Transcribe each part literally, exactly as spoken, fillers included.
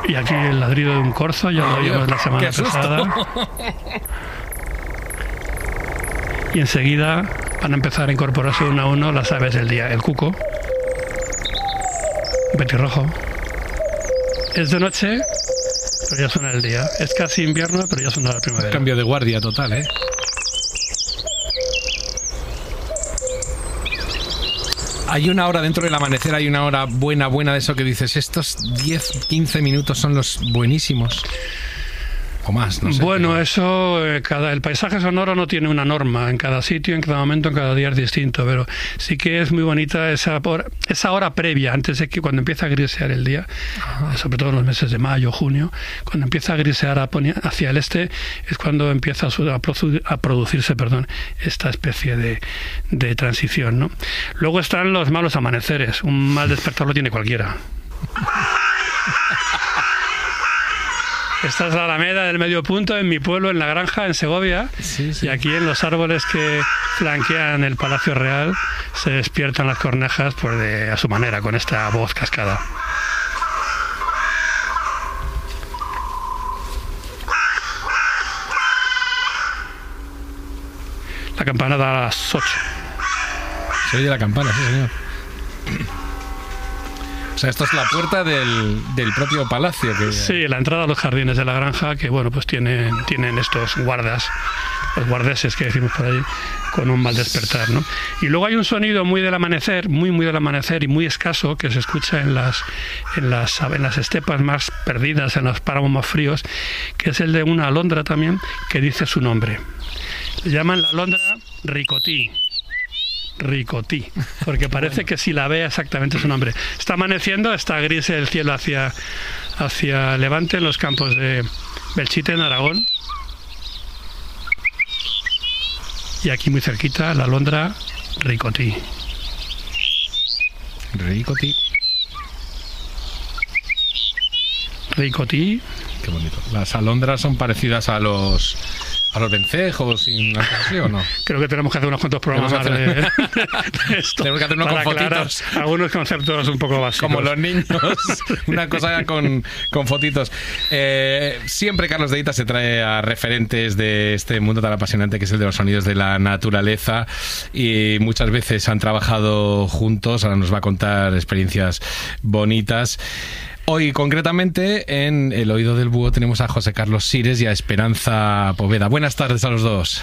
Y aquí el ladrido de un corzo, ya lo oímos la semana pasada. Y enseguida van a empezar a incorporarse uno a uno las aves del día. El cuco, un petirrojo. Es de noche, pero ya suena el día. Es casi invierno, pero ya suena la primavera. Cambio de guardia total, ¿eh? Hay una hora dentro del amanecer, hay una hora buena, buena de eso que dices, estos diez, quince minutos son los buenísimos. O más, no sé. Bueno, pero... eso, eh, cada, el paisaje sonoro no tiene una norma, en cada sitio, en cada momento, en cada día es distinto, pero sí que es muy bonita esa hora, esa hora previa, antes de que cuando empieza a grisear el día, Ajá. sobre todo en los meses de mayo, junio, cuando empieza a grisear a poner, hacia el este, es cuando empieza a, a, produ, a producirse perdón, esta especie de, de transición, ¿no? Luego están los malos amaneceres, un mal despertar lo tiene cualquiera. Esta es la Alameda del Medio Punto, en mi pueblo, en La Granja, en Segovia. Sí, sí. Y aquí en los árboles que flanquean el Palacio Real se despiertan las cornejas pues de, a su manera, con esta voz cascada. La campana da a las ocho. Se oye la campana, sí, señor. O sea, esto es la puerta del, del propio palacio. Que... Sí, la entrada a los jardines de la granja, que bueno, pues tienen, tienen estos guardas, los guardeses que decimos por allí, con un mal despertar, ¿no? Y luego hay un sonido muy del amanecer, muy muy del amanecer y muy escaso, que se escucha en las, en las, en las estepas más perdidas, en los páramos más fríos, que es el de una alondra también, que dice su nombre. Le llaman la alondra ricotí. Ricotí, porque parece bueno. que si la ve exactamente su nombre. Está amaneciendo, está gris el cielo hacia, hacia levante en los campos de Belchite, en Aragón. Y aquí muy cerquita, la alondra ricotí. Ricotí. Ricotí. Qué bonito. Las alondras son parecidas a los... ¿A los vencejos sin así o no? Creo que tenemos que hacer unos cuantos programas hacer... de, de esto. Tenemos que hacer unos con fotitos. Algunos conceptos un poco básicos. Como los niños. Una cosa con, con fotitos. Eh, siempre Carlos de Ita se trae a referentes de este mundo tan apasionante que es el de los sonidos de la naturaleza. Y muchas veces han trabajado juntos. Ahora nos va a contar experiencias bonitas. Hoy, concretamente, en El Oído del Búho tenemos a José Carlos Sires y a Esperanza Poveda. Buenas tardes a los dos.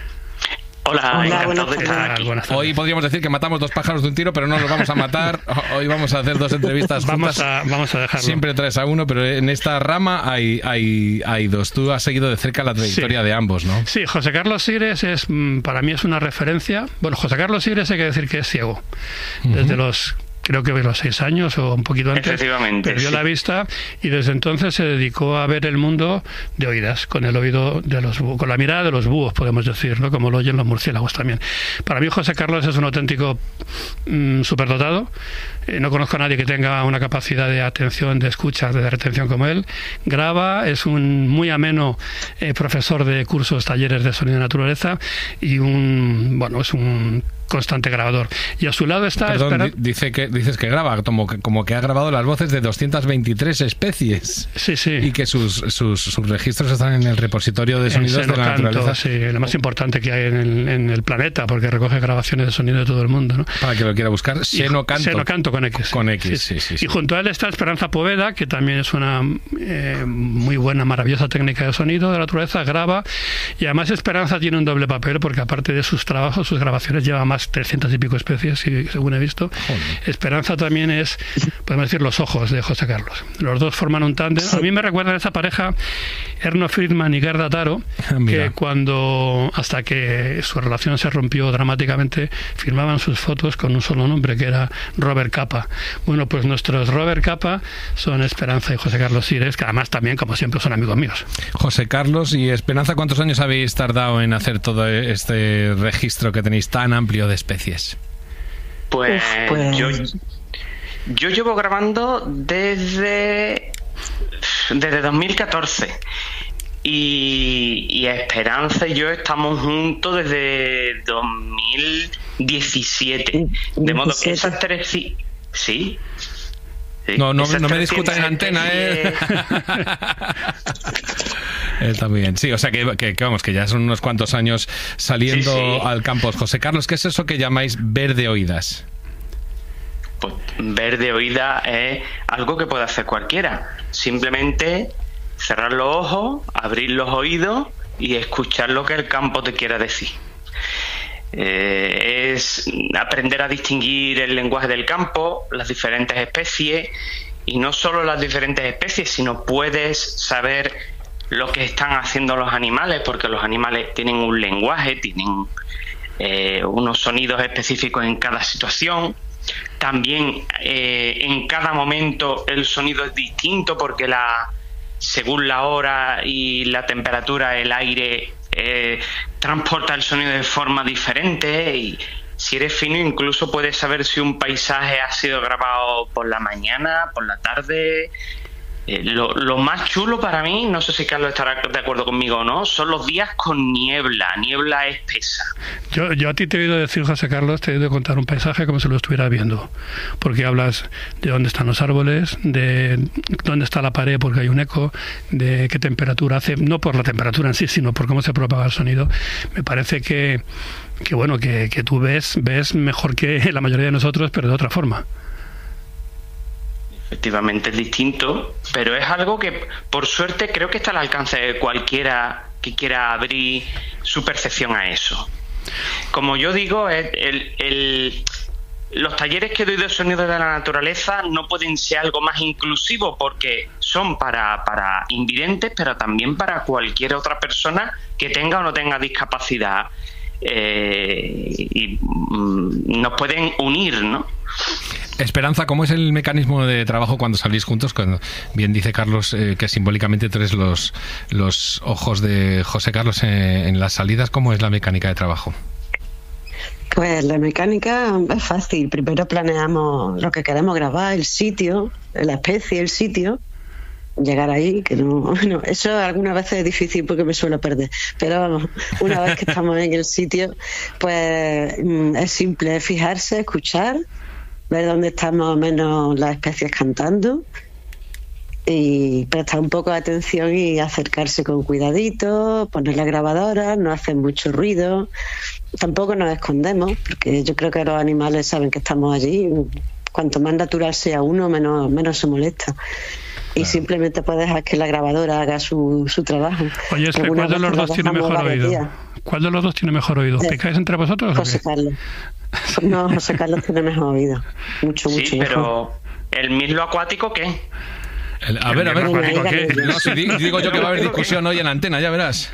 Hola, Hola encantado de estar aquí. Hoy podríamos decir que matamos dos pájaros de un tiro, pero no los vamos a matar. Hoy vamos a hacer dos entrevistas juntas. Vamos a, vamos a dejarlo. Siempre traes a uno, pero en esta rama hay, hay, hay dos. Tú has seguido de cerca la trayectoria sí. de ambos, ¿no? Sí, José Carlos Sires es, para mí es una referencia. Bueno, José Carlos Sires hay que decir que es ciego. Desde uh-huh. los... creo que a los seis años o un poquito antes, perdió sí. la vista y desde entonces se dedicó a ver el mundo de oídas, con el oído de los búhos, con la mirada de los búhos, podemos decir, ¿no? Como lo oyen los murciélagos también. Para mí José Carlos es un auténtico mmm, superdotado. Eh, no conozco a nadie que tenga una capacidad de atención, de escucha, de retención como él. Graba, es un muy ameno eh, profesor de cursos, talleres de sonido y naturaleza y un, bueno, es un constante grabador. Y a su lado está... Perdón, espera... dice que, dices que graba, como que, como que ha grabado las voces de doscientas veintitrés especies. Sí, sí. Y que sus, sus, sus registros están en el repositorio de sonidos de la naturaleza. Sí, lo más importante que hay en el, en el planeta, porque recoge grabaciones de sonido de todo el mundo, ¿no? Para que lo quiera buscar, Xenocanto. Xenocanto con X. Con X, sí, sí, sí, sí. Y junto a él está Esperanza Poveda, que también es una eh, muy buena, maravillosa técnica de sonido de la naturaleza, graba. Y además Esperanza tiene un doble papel, porque aparte de sus trabajos, sus grabaciones, lleva más trescientas y pico especies, según he visto. Joder. Esperanza también es, podemos decir, los ojos de José Carlos. Los dos forman un tándem. A mí me recuerdan esa pareja, Erno Friedman y Gerda Taro, que cuando, hasta que su relación se rompió dramáticamente, firmaban sus fotos con un solo nombre, que era Robert Capa. Bueno, pues nuestros Robert Capa son Esperanza y José Carlos Sires, que además también, como siempre, son amigos míos. José Carlos y Esperanza, ¿cuántos años habéis tardado en hacer todo este registro que tenéis tan amplio de especies? Pues, pues... Yo, yo llevo grabando desde desde dos mil catorce y, y Esperanza y yo estamos juntos desde dos mil diecisiete, de modo que esas tres sí, sí No, no, no me discutan en antena, ¿eh? Está muy bien. Sí, o sea que, que, que vamos, que ya son unos cuantos años saliendo sí, sí. al campo. José Carlos, ¿qué es eso que llamáis ver de oídas? Pues ver de oídas es algo que puede hacer cualquiera. Simplemente cerrar los ojos, abrir los oídos y escuchar lo que el campo te quiera decir. Eh, es aprender a distinguir el lenguaje del campo, las diferentes especies, y no solo las diferentes especies, sino puedes saber lo que están haciendo los animales, porque los animales tienen un lenguaje, tienen eh, unos sonidos específicos en cada situación. También eh, en cada momento el sonido es distinto, porque la según la hora y la temperatura el aire eh, transporta el sonido de forma diferente, y si eres fino incluso puedes saber si un paisaje ha sido grabado por la mañana, por la tarde. Eh, lo, lo más chulo para mí, no sé si Carlos estará de acuerdo conmigo o no, son los días con niebla, niebla espesa. Yo, yo a ti te he oído decir, José Carlos, te he oído contar un paisaje como si lo estuviera viendo, porque hablas de dónde están los árboles, de dónde está la pared porque hay un eco, de qué temperatura hace, no por la temperatura en sí, sino por cómo se propaga el sonido. Me parece que, que bueno, que, que tú ves, ves mejor que la mayoría de nosotros, pero de otra forma. Efectivamente es distinto, pero es algo que por suerte creo que está al alcance de cualquiera que quiera abrir su percepción a eso. Como yo digo, el, el, el, los talleres que doy de sonidos de la naturaleza no pueden ser algo más inclusivo, porque son para, para invidentes, pero también para cualquier otra persona que tenga o no tenga discapacidad. Eh, y mm, nos pueden unir, ¿no? Esperanza, ¿cómo es el mecanismo de trabajo cuando salís juntos? Cuando bien dice Carlos eh, que simbólicamente tú eres los, los ojos de José Carlos en, en las salidas. ¿Cómo es la mecánica de trabajo? Pues la mecánica es fácil. Primero planeamos lo que queremos grabar, el sitio, la especie, el sitio. Llegar ahí, que no, bueno, eso algunas veces es difícil porque me suelo perder, pero vamos, una vez que estamos en el sitio, pues es simple, fijarse, escuchar, ver dónde están más o menos las especies cantando y prestar un poco de atención y acercarse con cuidadito, poner la grabadora, no hacer mucho ruido, tampoco nos escondemos, porque yo creo que los animales saben que estamos allí, cuanto más natural sea uno, menos, menos se molesta. Y claro, simplemente puedes dejar que la grabadora haga su, su trabajo. Oye, es que ¿cuál de los dos tiene mejor oído? Días. ¿Cuál de los dos tiene mejor oído? Sí. ¿Picáis entre vosotros? José Carlos. No, José Carlos tiene mejor oído. Mucho, sí, mucho pero mejor. ¿el mirlo acuático qué? El, a ver, a ver, acuático, ¿qué? No, si digo yo que va a haber discusión hoy en la antena, ya verás.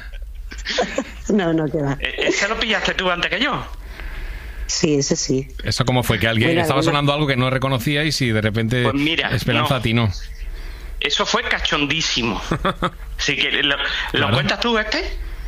No, no, que va. ¿Ese lo pillaste tú antes que yo? Sí, ese sí. ¿Eso cómo fue? Que alguien bueno, estaba bueno. sonando algo que no reconocíais y de repente pues mira, Esperanza no. atinó. Eso fue cachondísimo. Así que, ¿lo, ¿lo claro. cuentas tú, este?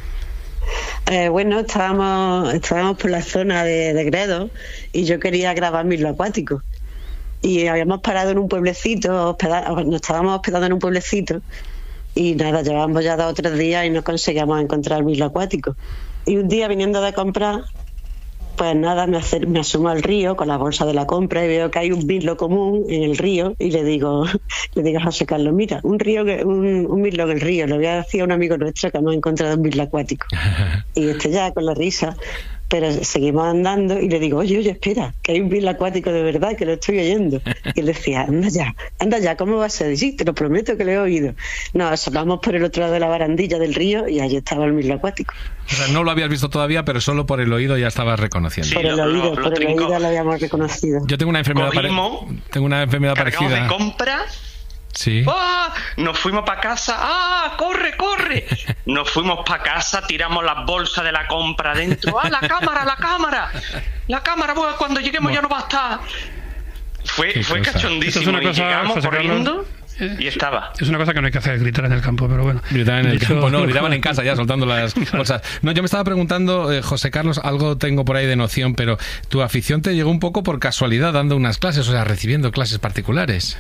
Eh, bueno, estábamos estábamos por la zona de, de Gredos y yo quería grabar mirlo acuático. Y habíamos parado en un pueblecito, hospeda, nos estábamos hospedando en un pueblecito y nada, llevábamos ya dos o tres días y no conseguíamos encontrar mirlo acuático. Y un día viniendo de comprar, pues nada, me, acer- me asomo al río con la bolsa de la compra y veo que hay un mirlo común en el río y le digo, le digo a José Carlos, mira, un río, que, un, un mirlo en el río, lo voy a decir a un amigo nuestro que hemos encontrado un mirlo acuático. Y este ya con la risa, pero seguimos andando y le digo, oye, oye, espera, que hay un mirlo acuático de verdad, que lo estoy oyendo. Y él decía, anda ya, anda ya, ¿cómo va a ser? Y sí, te lo prometo que lo he oído. Nos asomamos por el otro lado de la barandilla del río y allí estaba el mirlo acuático. O sea, no lo habías visto todavía, pero solo por el oído ya estabas reconociendo. Sí, por el lo, oído, lo, por lo el tengo. oído lo habíamos reconocido. Yo tengo una enfermedad, pare... tengo una enfermedad parecida. de compra. Sí. ¡Ah! Nos fuimos para casa. ¡Ah! ¡Corre, corre! Nos fuimos para casa, tiramos las bolsas de la compra dentro. ¡Ah, la cámara, la cámara! La cámara, pues, cuando lleguemos no. ya no va a estar. Fue, fue cachondísimo. Es una cosa, y llegamos José corriendo Carlos, y estaba. Es una cosa que no hay que hacer, gritar en el campo, pero bueno. Gritar en el hecho, campo, no, gritaban en casa ya soltando las bolsas. No, yo me estaba preguntando, eh, José Carlos, algo tengo por ahí de noción, pero tu afición te llegó un poco por casualidad dando unas clases, o sea, recibiendo clases particulares.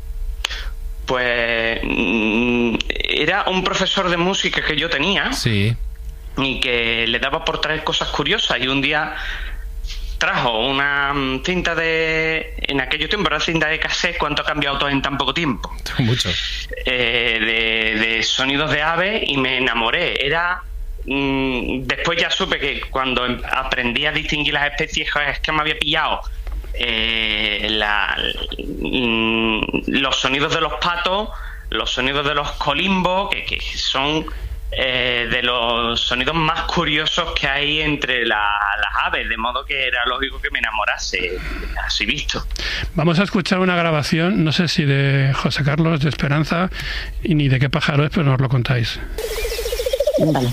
Pues era un profesor de música que yo tenía sí. y que le daba por traer cosas curiosas y un día trajo una cinta de, en aquellos tiempos era cinta de cassette. ¿Cuánto ha cambiado todo en tan poco tiempo? Mucho. Eh, de, de sonidos de aves, y me enamoré. Era mmm, después ya supe que cuando aprendí a distinguir las especies, es que me había pillado eh, la, mmm, los sonidos de los patos, los sonidos de los colimbos, que, que son eh, de los sonidos más curiosos que hay entre la, las aves, de modo que era lógico que me enamorase, así visto. Vamos a escuchar una grabación, no sé si de José Carlos, de Esperanza, y ni de qué pájaro es, pero nos lo contáis. Vale.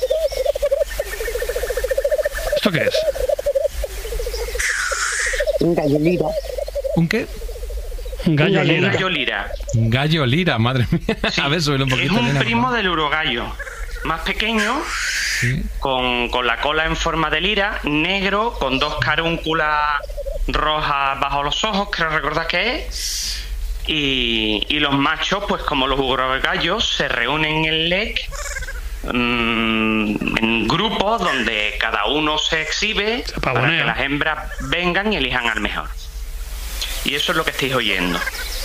¿Esto qué es? Un gallo lira. ¿Un qué? Un gallo un lira. gallo lira. Un gallo lira, madre mía. Sí, a ver, súbelo un poquito. Es un Elena, primo del urogallo. Más pequeño, sí. con, con la cola en forma de lira, negro, con dos carúnculas rojas bajo los ojos, creo recordar que es. Y, y los machos, pues como los urogallos, se reúnen en el L E C mmm, en grupos donde cada uno se exhibe se para que las hembras vengan y elijan al mejor. Y eso es lo que estáis oyendo.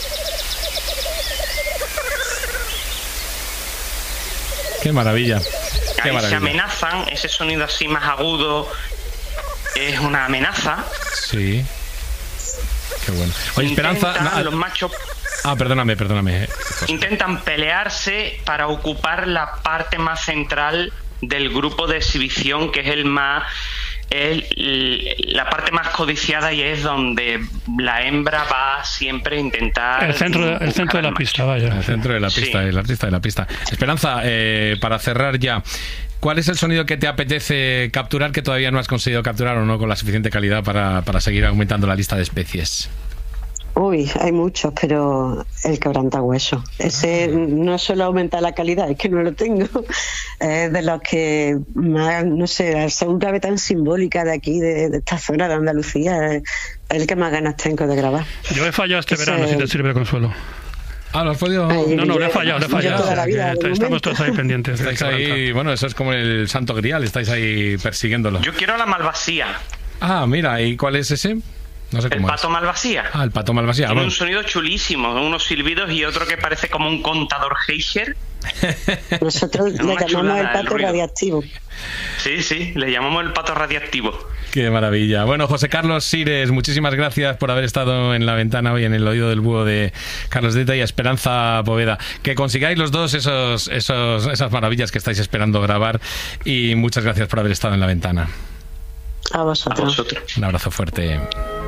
Qué maravilla. Qué Ahí maravilla. se amenazan, ese sonido así más agudo es una amenaza. Sí. Qué bueno. Oye, Esperanza, Intentan, los machos Ah, perdóname, perdóname. intentan pelearse para ocupar la parte más central del grupo de exhibición, que es el más es la parte más codiciada, y es donde la hembra va siempre a intentar el centro de, el centro de la pista, vaya. El centro de la pista, sí. El artista de la pista. Esperanza, eh, para cerrar ya, ¿cuál es el sonido que te apetece capturar que todavía no has conseguido capturar o no con la suficiente calidad para, para seguir aumentando la lista de especies? Uy, hay muchos, pero el quebrantahueso. Ese no solo aumenta la calidad, es que no lo tengo. Es de los que más, no sé, al ser una ave tan simbólica de aquí, de, de esta zona de Andalucía, es el que más ganas tengo de grabar. Yo he fallado este Ese... verano, si te sirve de consuelo. Ah, ¿lo has podido? Ay, no, no, le he fallado, le he fallado. O sea, vida, estamos todos ahí pendientes. Estáis ahí, bueno, eso es como el Santo Grial, estáis ahí persiguiéndolo. Yo quiero la malvasía. Ah, mira, ¿y cuál es ese? No sé el cómo pato es. malvasía. Ah, el pato malvasía. Tiene bueno. un sonido chulísimo, unos silbidos y otro que parece como un contador Geiger. Nosotros le llamamos el pato el radiactivo. Sí, sí, le llamamos el pato radiactivo. Qué maravilla. Bueno, José Carlos Sires, muchísimas gracias por haber estado en la ventana hoy en el oído del búho de Carlos Deita y Esperanza Poveda. Que consigáis los dos esos, esos, esas maravillas que estáis esperando grabar, y muchas gracias por haber estado en la ventana. A vosotros. A vosotros. Un abrazo fuerte.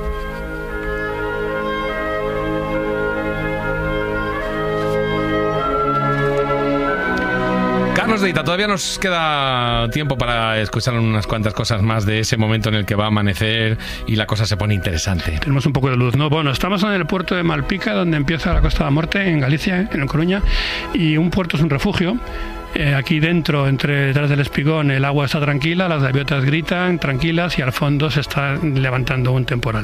Carlos Deita, todavía nos queda tiempo para escuchar unas cuantas cosas más de ese momento en el que va a amanecer y la cosa se pone interesante. Tenemos un poco de luz, ¿no? Bueno, estamos en el puerto de Malpica, donde empieza la Costa de la Muerte, en Galicia, en Coruña, y un puerto es un refugio. Eh, aquí dentro, entre detrás del espigón, el agua está tranquila, las gaviotas gritan tranquilas y al fondo se está levantando un temporal.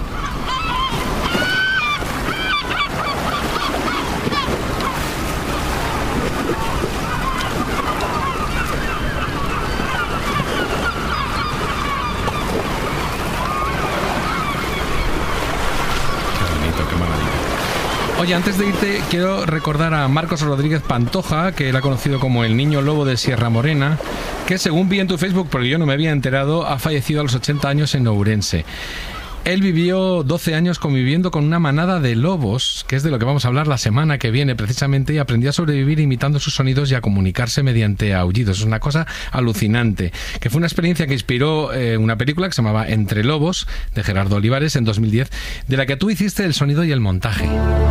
Oye, antes de irte, quiero recordar a Marcos Rodríguez Pantoja, que él ha conocido como el Niño Lobo de Sierra Morena, que según vi en tu Facebook, porque yo no me había enterado, ha fallecido a los ochenta años en Ourense. Él vivió doce años conviviendo con una manada de lobos, que es de lo que vamos a hablar la semana que viene precisamente, y aprendió a sobrevivir imitando sus sonidos y a comunicarse mediante aullidos. Es una cosa alucinante, que fue una experiencia que inspiró eh, una película que se llamaba Entre Lobos, de Gerardo Olivares, en dos mil diez, de la que tú hiciste el sonido y el montaje.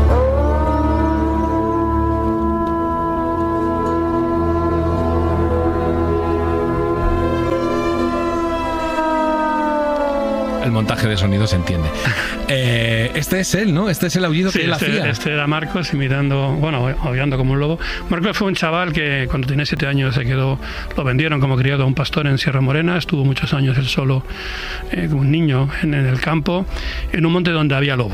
El montaje de sonido se entiende. Eh, este es él, ¿no? Este es el aullido sí, que él este, hacía. Este era Marcos imitando, bueno, aullando como un lobo. Marcos fue un chaval que cuando tenía siete años se quedó, lo vendieron como criado a un pastor en Sierra Morena. Estuvo muchos años él solo, eh, como un niño en, en el campo, en un monte donde había lobos.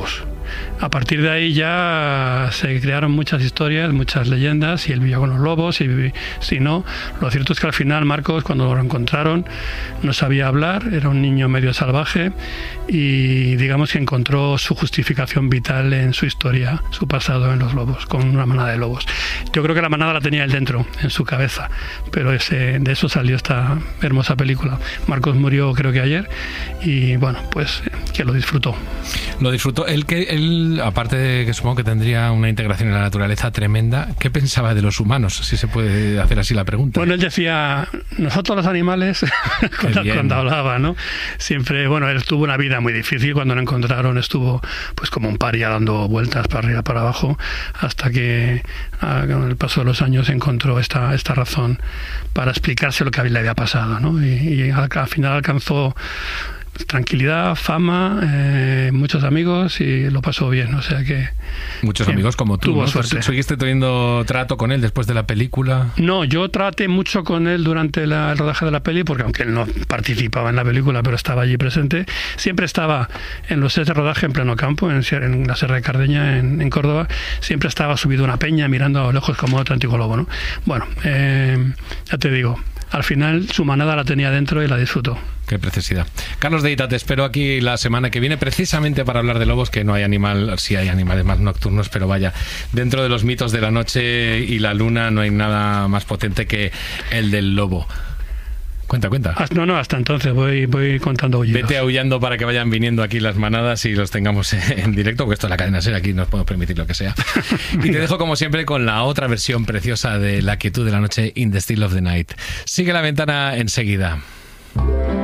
a partir de ahí ya se crearon muchas historias, muchas leyendas, si él vivía con los lobos, y si no. Lo cierto es que al final Marcos, cuando lo encontraron, no sabía hablar, era un niño medio salvaje y digamos que encontró su justificación vital en su historia, su pasado en los lobos, con una manada de lobos. Yo creo que la manada la tenía él dentro, en su cabeza, pero ese, de eso salió esta hermosa película. Marcos murió creo que ayer y bueno, pues que lo disfrutó. Lo disfrutó. Él, que, él, aparte de que supongo que tendría una integración en la naturaleza tremenda, ¿qué pensaba de los humanos? Si se puede hacer así la pregunta. Bueno, él decía, nosotros los animales, cuando, cuando hablaba, ¿no? Siempre, bueno, él tuvo una vida muy difícil. Cuando lo encontraron estuvo pues como un paria dando vueltas para arriba, para abajo, hasta que con el paso de los años encontró esta, esta razón para explicarse lo que le había pasado, ¿no? Y, y al, al final alcanzó tranquilidad, fama, eh, muchos amigos y lo pasó bien, o sea que... Muchos que amigos como tú, tuvo ¿no? suerte. ¿Seguiste teniendo trato con él después de la película? No, yo traté mucho con él durante la, el rodaje de la peli, porque aunque él no participaba en la película, pero estaba allí presente, siempre estaba en los sets de rodaje en pleno campo, en, en la Sierra de Cardeña, en, en Córdoba, siempre estaba subido a una peña mirando a lo lejos como otro antiguo lobo, ¿no? Bueno, eh, ya te digo, al final su manada la tenía dentro y la disfrutó. Qué preciosidad. Carlos Deita, te espero aquí la semana que viene precisamente para hablar de lobos, que no hay animal, sí hay animales más nocturnos, pero vaya, dentro de los mitos de la noche y la luna no hay nada más potente que el del lobo. Cuenta, cuenta. No, no, hasta entonces voy, voy contando aullidos. Vete aullando para que vayan viniendo aquí las manadas y los tengamos en directo, porque esto es la cadena SER, aquí nos podemos permitir lo que sea. Y te dejo como siempre con la otra versión preciosa de La quietud de la noche, In the Still of the Night. Sigue la ventana enseguida.